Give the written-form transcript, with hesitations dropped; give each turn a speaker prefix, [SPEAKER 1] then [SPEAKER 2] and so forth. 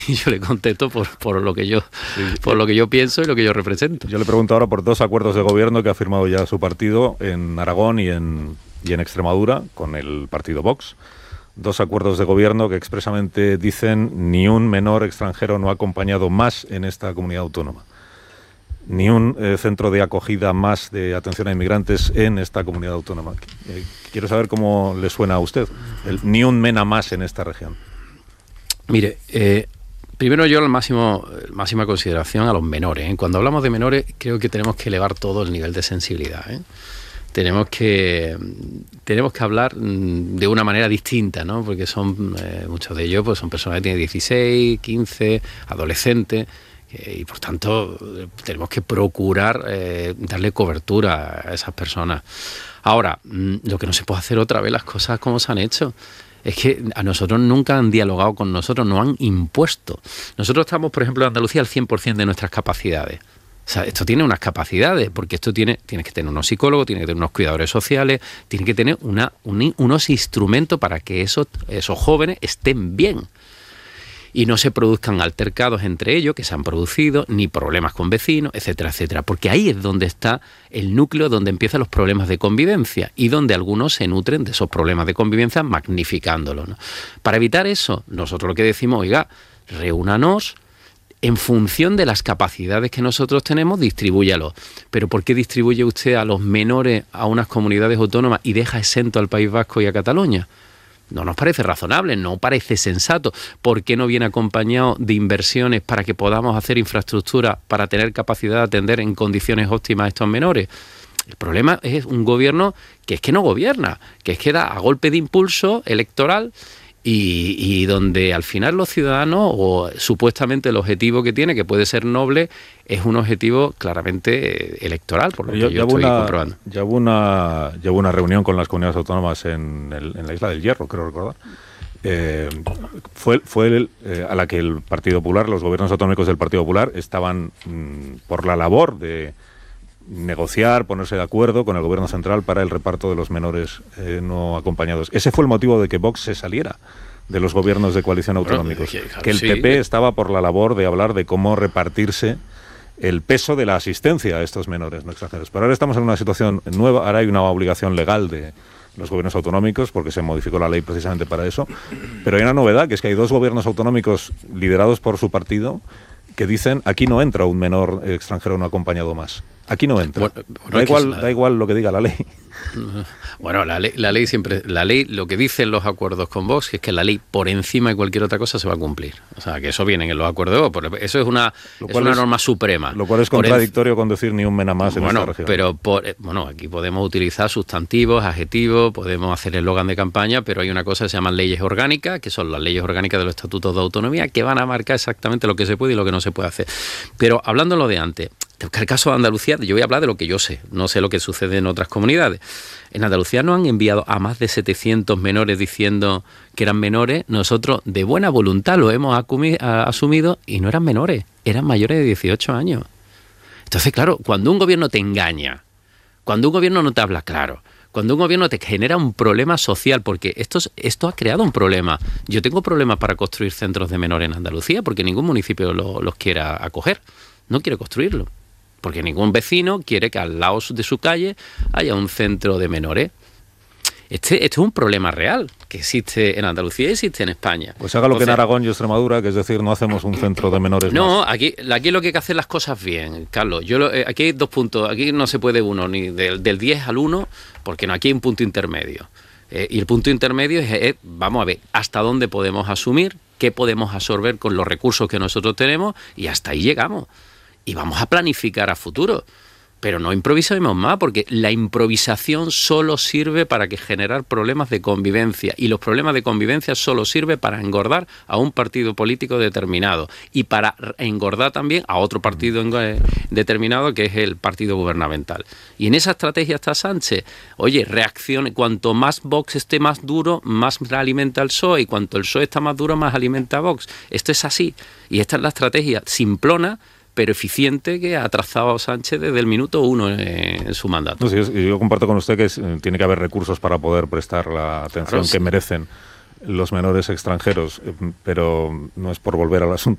[SPEAKER 1] y yo le contesto por lo que yo
[SPEAKER 2] Sí,
[SPEAKER 1] por lo que yo pienso y lo que yo represento.
[SPEAKER 2] yo le pregunto ahora por 2 acuerdos de gobierno que ha firmado ya su partido en Aragón y en Extremadura con el partido Vox. 2 acuerdos de gobierno que expresamente dicen ni un menor extranjero no acompañado más en esta comunidad autónoma. Ni un centro de acogida más de atención a inmigrantes en esta comunidad autónoma. Quiero saber cómo le suena a usted. Ni un MENA más en esta región.
[SPEAKER 1] Mire, primero yo máxima consideración a los menores, ¿eh? Cuando hablamos de menores creo que tenemos que elevar todo el nivel de sensibilidad, ¿eh? Tenemos que hablar de una manera distinta, ¿no? Porque son muchos de ellos pues son personas que tienen 16, 15, adolescentes, y por tanto tenemos que procurar darle cobertura a esas personas. Ahora, lo que no se puede hacer otra vez las cosas como se han hecho. Es que a nosotros nunca han dialogado con nosotros, nos han impuesto. Nosotros estamos, por ejemplo, en Andalucía al 100% de nuestras capacidades. O sea, esto tiene unas capacidades, porque esto tienes que tener unos psicólogos, tienes que tener unos cuidadores sociales, tienes que tener unos instrumentos para que esos jóvenes estén bien y no se produzcan altercados entre ellos, que se han producido, ni problemas con vecinos, etcétera, etcétera. Porque ahí es donde está el núcleo, donde empiezan los problemas de convivencia y donde algunos se nutren de esos problemas de convivencia magnificándolos, ¿no? Para evitar eso, nosotros lo que decimos, oiga, reúnanos, en función de las capacidades que nosotros tenemos, distribúyalo. Pero ¿por qué distribuye usted a los menores a unas comunidades autónomas y deja exento al País Vasco y a Cataluña? No nos parece razonable, no parece sensato. ¿Por qué no viene acompañado de inversiones para que podamos hacer infraestructura para tener capacidad de atender en condiciones óptimas a estos menores? El problema es un gobierno que es que no gobierna, que es que da a golpe de impulso electoral y donde al final los ciudadanos, o supuestamente el objetivo que tiene, que puede ser noble, es un objetivo claramente electoral, por lo que yo estoy comprobando.
[SPEAKER 2] Ya hubo una reunión con las comunidades autónomas en la Isla del Hierro, creo recordar. Fue a la que el Partido Popular, los gobiernos autonómicos del Partido Popular, estaban por la labor de negociar, ponerse de acuerdo con el gobierno central para el reparto de los menores no acompañados. Ese fue el motivo de que Vox se saliera de los gobiernos de coalición autonómicos. Claro, que el PP estaba por la labor de hablar de cómo repartirse el peso de la asistencia a estos menores no extranjeros. Pero ahora estamos en una situación nueva, ahora hay una obligación legal de los gobiernos autonómicos, porque se modificó la ley precisamente para eso, pero hay una novedad, que es que hay 2 gobiernos autonómicos liderados por su partido que dicen, aquí no entra un menor extranjero no acompañado más. Aquí no entra. Da igual lo que diga la ley.
[SPEAKER 1] Bueno, la ley lo que dicen los acuerdos con Vox es que la ley por encima de cualquier otra cosa se va a cumplir. O sea, que eso viene en los acuerdos de Vox. Eso es una norma suprema.
[SPEAKER 2] Lo cual es contradictorio con decir ni un MENA más en esta región.
[SPEAKER 1] Pero aquí podemos utilizar sustantivos, adjetivos, podemos hacer eslogan de campaña, pero hay una cosa que se llaman leyes orgánicas, que son las leyes orgánicas de los estatutos de autonomía, que van a marcar exactamente lo que se puede y lo que no se puede hacer. Pero hablando de lo de antes, en el caso de Andalucía, yo voy a hablar de lo que yo sé, no sé lo que sucede en otras comunidades. En Andalucía nos han enviado a más de 700 menores diciendo que eran menores. Nosotros, de buena voluntad, lo hemos asumido y no eran menores, eran mayores de 18 años. Entonces, claro, cuando un gobierno te engaña, cuando un gobierno no te habla claro, cuando un gobierno te genera un problema social, porque esto ha creado un problema. Yo tengo problemas para construir centros de menores en Andalucía porque ningún municipio los quiera acoger, no quiere construirlo. Porque ningún vecino quiere que al lado de su calle haya un centro de menores. Este es un problema real que existe en Andalucía y existe en España.
[SPEAKER 2] Pues haga lo que en Aragón y Extremadura, que es decir, no hacemos un centro de menores
[SPEAKER 1] No,
[SPEAKER 2] más.
[SPEAKER 1] aquí lo que hay que hacer las cosas bien, Carlos. Aquí hay 2 puntos. Aquí no se puede uno, ni del 10 al 1, porque no, aquí hay un punto intermedio. Y el punto intermedio es, vamos a ver, hasta dónde podemos asumir, qué podemos absorber con los recursos que nosotros tenemos, y hasta ahí llegamos. Y vamos a planificar a futuro, pero no improvisemos más, porque la improvisación solo sirve para generar problemas de convivencia, y los problemas de convivencia solo sirve para engordar a un partido político determinado y para engordar también a otro partido determinado, que es el partido gubernamental. Y en esa estrategia está Sánchez. Oye, reaccione, cuanto más Vox esté más duro, más alimenta el PSOE, y cuanto el PSOE está más duro, más alimenta a Vox. Esto es así, y esta es la estrategia simplona pero eficiente que ha trazado Sánchez desde el minuto 1 en su mandato.
[SPEAKER 2] No, sí, yo comparto con usted que tiene que haber recursos para poder prestar la atención que merecen los menores extranjeros, pero no es por volver al asunto